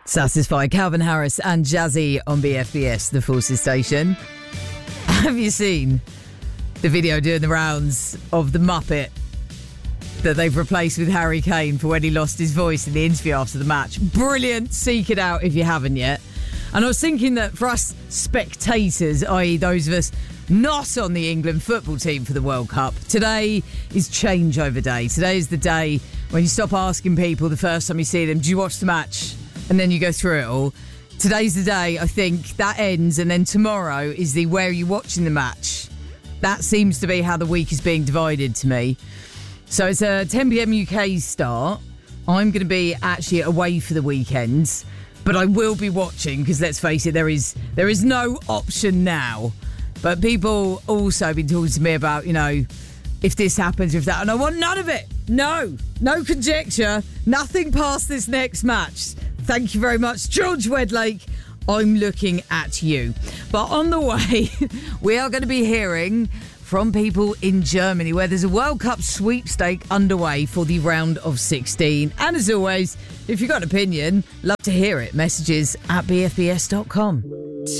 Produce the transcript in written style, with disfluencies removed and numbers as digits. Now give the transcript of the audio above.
Satisfy Calvin Harris and Jazzy on BFBS, the Forces station. Have you seen the video doing the rounds of the Muppet that they've replaced with Harry Kane for when he lost his voice in the interview after the match? Brilliant. Seek it out if you haven't yet. And I was thinking that for us spectators, i.e. those of us not on the England football team for the World Cup, today is changeover day. Today is the day when you stop asking people the first time you see them, do you watch the match? And then you go through it all. Today's the day, I think, that ends, and then tomorrow is the where are you watching the match? That seems to be how the week is being divided to me. So it's a 10 p.m. UK start. I'm going to be actually away for the weekend, but I will be watching because, let's face it, there is no option now. But people also have been talking to me about, if this happens, if that, and I want none of it. No conjecture, nothing past this next match. Thank you very much, George Wedlake. I'm looking at you. But on the way, we are going to be hearing from people in Germany where there's a World Cup sweepstake underway for the round of 16. And as always, if you've got an opinion, love to hear it. Messages at bfbs.com.